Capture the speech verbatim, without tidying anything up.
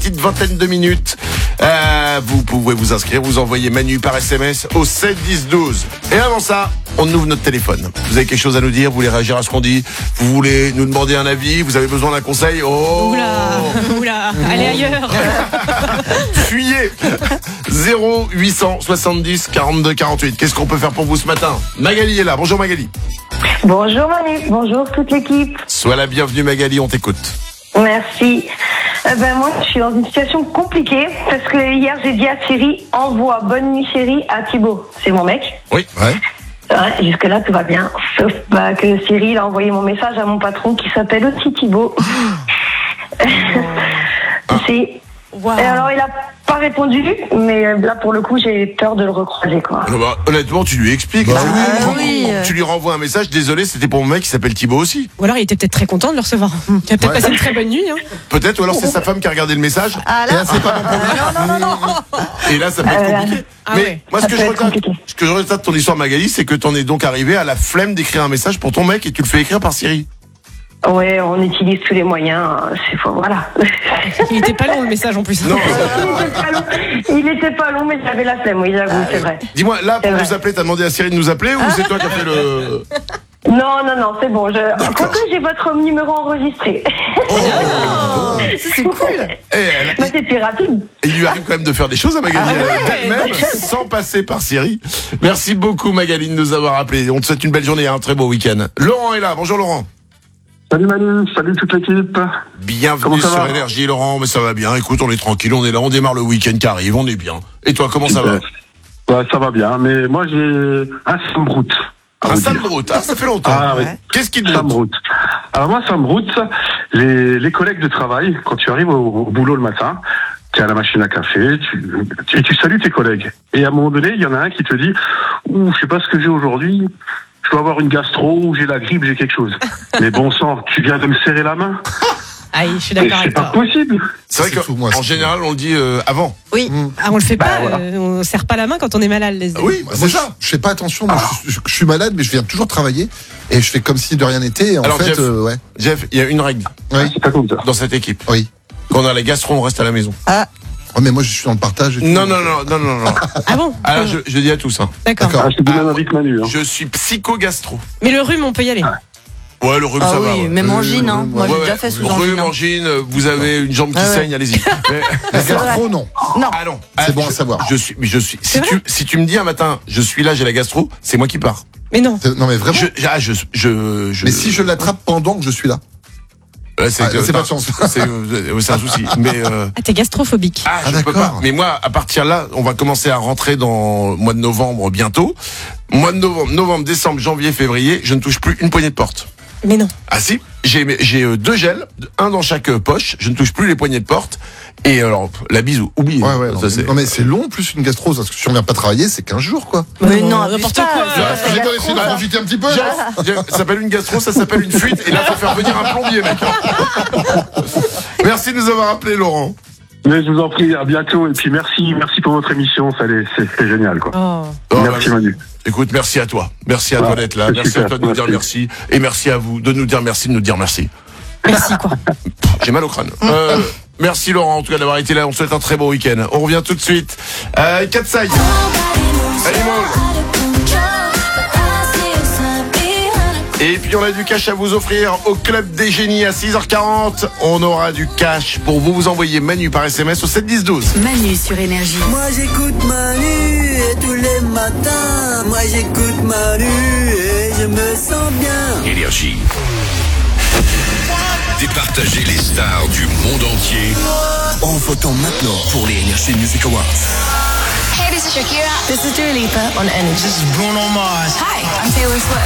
petite vingtaine de minutes. Euh, vous pouvez vous inscrire, vous envoyez Manu par S M S au sept dix douze. Et avant ça, on ouvre notre téléphone. Vous avez quelque chose à nous dire, vous voulez réagir à ce qu'on dit, vous voulez nous demander un avis, vous avez besoin d'un conseil. Oh Oula, oula, allez ailleurs. Fuyez. zéro huit cent soixante-dix quarante-deux quarante-huit. Qu'est-ce qu'on peut faire pour vous ce matin? Magali est là. Bonjour Magali. Bonjour Manu, bonjour toute l'équipe. Sois la bienvenue Magali, on t'écoute. Merci. Euh, ben moi, je suis dans une situation compliquée parce que hier j'ai dit à Thierry, envoie bonne nuit chérie à Thibaut. C'est mon mec. Oui. Ouais. Ouais, jusque là tout va bien. Sauf bah, que Thierry il a envoyé mon message à mon patron qui s'appelle aussi Thibaut. C'est. Wow. Et alors il a pas répondu, mais là pour le coup j'ai peur de le recroiser quoi. Ah bah, honnêtement, tu lui expliques. Bah tu, oui, lui, oui. tu lui renvoies un message. Désolé, c'était pour mon mec qui s'appelle Thibaut aussi. Ou alors il était peut-être très content de le recevoir. Il a peut-être Ouais. passé une très bonne nuit. Hein. Peut-être, ou alors c'est sa femme qui a regardé le message. Ah Et là, là, c'est pas mon problème. non, non, non, non. Et là, ça peut être Euh, compliqué. Ah Mais ouais. moi, ce Ça que, peut je être regrette, compliqué. ce que je regrette de ton histoire, Magali, c'est que t'en es donc arrivé à la flemme d'écrire un message pour ton mec et tu le fais écrire par Siri. Ouais, on utilise tous les moyens. C'est faux, voilà. Il était pas long le message en plus. Non. Il était pas long, il était pas long, mais j'avais la flemme, oui, j'avoue, c'est vrai. Dis-moi, là, pour C'est nous vrai. appeler, t'as demandé à Siri de nous appeler ou c'est toi qui as fait le... Non, non, non, c'est bon. Je... Quoique j'ai votre numéro enregistré. Oh, ça, c'est cool. Eh, elle- Bah, c'est plus rapide. il lui arrive quand même de faire des choses à Magali Ah ouais. euh, d'elle-même sans passer par Siri. Merci beaucoup Magali de nous avoir appelés. On te souhaite une belle journée et un très beau week-end. Laurent est là. Bonjour Laurent. Salut Manu, salut toute l'équipe. Bienvenue Comment ça sur va Énergie Laurent. Mais ça va bien. Écoute, on est tranquille, on est là, on démarre le week-end qui arrive, on est bien. Et toi, comment ça va? Ouais, ça va bien, mais moi j'ai un Samrout. Un Samrout. Ah, ça fait longtemps. Ah oui, Qu'est-ce qui te broute? Samrout. Alors moi Samrout, les, les collègues de travail, quand tu arrives au, au boulot le matin, tu es à la machine à café, tu, tu, tu salues tes collègues. Et à un moment donné, il y en a un qui te dit « Ouh, je sais pas ce que j'ai aujourd'hui, je dois avoir une gastro, ou j'ai la grippe, j'ai quelque chose. » Mais bon sang, tu viens de me serrer la main. Aïe, je suis Mais d'accord c'est avec pas toi. possible. C'est vrai C'est fou, moi, qu'en c'est- général, on le dit euh, avant. Oui. Ah, on le fait pas, Bah, voilà. euh, on serre pas la main quand on est malade. Les... Oui, Moi, c'est je, ça. je fais pas attention. Moi, je, je- je suis malade, mais je viens toujours travailler et je fais comme si de rien n'était. Et En Alors, fait, Jeff. euh, ouais. Jeff, il y a une règle Oui. C'est pas comme ça. dans cette équipe. Oui. Quand on a la gastro, on reste à la maison. Oh, mais moi, je suis dans le partage. Et tout. Non, non, non, non, non, non. Ah bon? Alors, je, je dis à tous, hein. D'accord. D'accord. Ah, je suis du même avis que Manu. Hein. Je suis psycho-gastro. Mais le rhume, on peut y aller. Ouais, le rhume, Ah ça va. oui, ouais. même Euh, angine, hein. Moi, ouais, j'ai Ouais, déjà ouais. fait sous Rhume, angine. hein. angine, vous avez une jambe qui Ah ouais. saigne, allez-y. Mais- La gastro, non. Non. Ah non. C'est Ah, bon à je- savoir. Je suis, mais je suis. Si C'est tu, si tu me dis un matin, je suis là, j'ai la gastro, c'est moi qui pars. Mais non. C'est- Non, mais vraiment. Je, ah, je, je, je. Mais si je l'attrape pendant que je suis là. Ouais, c'est Ah, que- c'est pas non, de chance. C'est euh, c'est un souci. Mais euh, Ah, t'es gastrophobique. ah, Ah, je peux d'accord. pas. Mais moi, à partir de là, on va commencer à rentrer dans le mois de novembre bientôt. Mois de novembre, novembre, décembre, janvier, février, je ne touche plus une poignée de porte. Mais non. Ah si, j'ai j'ai euh, deux gels, un dans chaque euh, poche. Je ne touche plus les poignées de porte. Et alors, la bise, oublie. Ouais, ouais. Non, Ça, mais- c'est- non, mais c'est long, plus une gastro. Parce que si on vient pas travailler, c'est quinze jours, quoi. Mais Non, non, n'importe abuse pas, quoi. c'est pas Ouais, ta J'ai gastro, essayé de ça. profiter un petit peu. Jeff, Jeff, ça s'appelle une gastro, ça s'appelle une fuite, et là, faut faire venir un plombier, mec. Merci de nous avoir appelé, Laurent. Mais je vous en prie, à bientôt. Et puis merci, merci pour votre émission. Ça, allait- c'est c'est génial, quoi. Oh. Oh, Merci bah, Manu. écoute, merci à toi. Merci à Ouais, toi d'être là. c'est Merci super, à toi de nous dire merci. Et merci à vous de nous dire merci, de nous dire merci. Merci, quoi. J'ai mal au crâne. Euh, merci, Laurent, en tout cas, d'avoir été là. On te souhaite un très beau week-end. On revient tout de suite. Euh, Katsai. Animal. Et puis on a du cash à vous offrir au Club des Génies à six heures quarante. On aura du cash pour vous. Vous envoyer Manu par S M S au sept dix douze. Manu sur Énergie. Moi j'écoute Manu et tous les matins. Moi j'écoute Manu et je me sens bien. Énergie. Départager les stars du monde entier. En votant maintenant pour les Energy Music Awards. Hey, this is Shakira. This is Dua Lipa on Energy. This is Bruno Mars. Hi, I'm Taylor Swift.